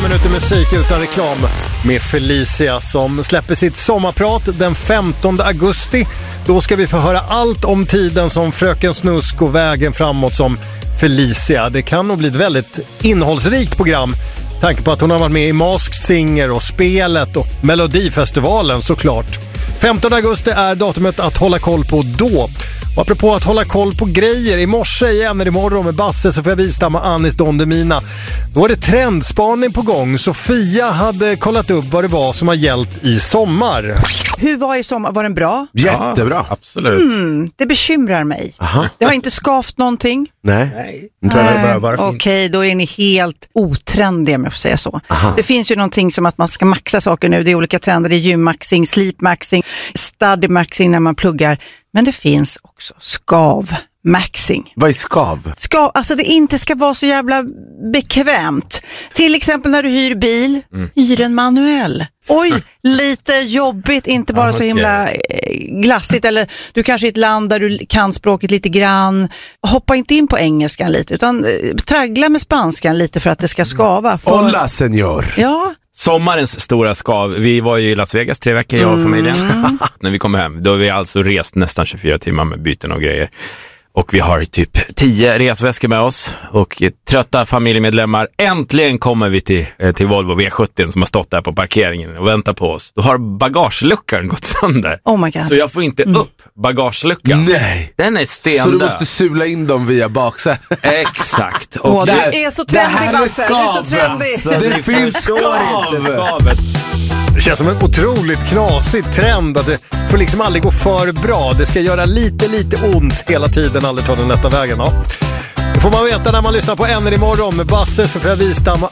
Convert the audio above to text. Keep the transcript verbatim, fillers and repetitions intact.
minuter musik utan reklam med Felicia som släpper sitt sommarprat den femtonde augusti. Då ska vi få höra allt om tiden som Fröken Snusk och vägen framåt som Felicia. Det kan nog bli ett väldigt innehållsrikt program. Tanke på att hon har varit med i Masked Singer och Spelet och Melodifestivalen såklart. femtonde augusti är datumet att hålla koll på då. Och apropå att hålla koll på grejer, i morse igen eller imorgon med Basse så får jag visa med Anis Don Demina. Då var det trendspaning på gång. Sofia hade kollat upp vad det var som har gällt i sommar. Hur var i sommar? Var den bra? Jättebra. Ja, absolut. Mm, det bekymrar mig. Aha. Det har inte skavt någonting. Nej. Nej. Nej. Okej, okay, då är ni helt otrendiga om jag får säga så. Aha. Det finns ju någonting som att man ska maxa saker nu. Det är olika trender, det är gymmaxing, sleepmaxing, studymaxing när man pluggar. Men det finns också skavmaxing. Vad är skav? Skav, alltså det inte ska vara så jävla bekvämt. Till exempel när du hyr bil, mm. hyr en manuell. Oj, lite jobbigt, inte bara ah, så himla eh, glassigt. Eller du kanske är i ett land där du kan språket lite grann. Hoppa inte in på engelskan lite, utan eh, traggla med spanskan lite för att det ska skava. För... Hola, senor. Ja. Sommarens stora skav. Vi var ju i Las Vegas tre veckor, jag och familjen. Mm. När vi kom hem, då har vi alltså rest nästan tjugofyra timmar med byten och grejer. Och vi har typ tio resväskor med oss och trötta familjemedlemmar. Äntligen kommer vi till, till Volvo V sjuttio som har stått där på parkeringen och väntar på oss. Då har bagageluckan gått sönder. Oh my God. Så jag får inte mm. upp bagageluckan. Nej. Den är stendöd. Så du måste sula in dem via baksätet. Exakt. Och oh, där, du är så trendig, Basse. Du är så trendig. Alltså, det finns skav. Det känns som en otroligt knasig trend att det får liksom aldrig gå för bra. Det ska göra lite, lite ont hela tiden, aldrig ta den lätta vägen. Ja. Det får man veta när man lyssnar på En imorgon med Basse, Sofia Wistam och